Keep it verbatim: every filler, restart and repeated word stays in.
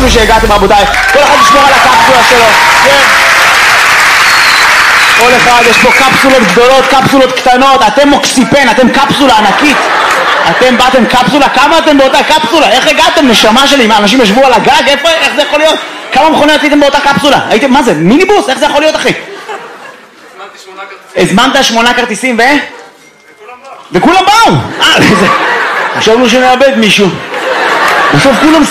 לנו שהגעתם רבותיי. כל אחד ישמור על הקפסולה שלו. כן. כל אחד, יש פה קפסולות גדולות, קפסולות קטנות, אתם מוקסיפן, אתם קפסולה ענקית. אתם באתם קפסולה, כמה אתם באותה קפסולה? איך הגעתם? נשמה שלי, מה, אנשים ישבו על הגג? איפה, איך זה יכול להיות? כמה מכוניות הייתם באותה קפסולה? הייתם, מה זה, מיניבוס? איך זה יכול להיות אחי? הזמנתי שמונה כרטיסים. הזמנת שמונה כרטיסים ו... וכולם באו! אה, זה... חשבנו שנאבד מישהו. בסוף כולם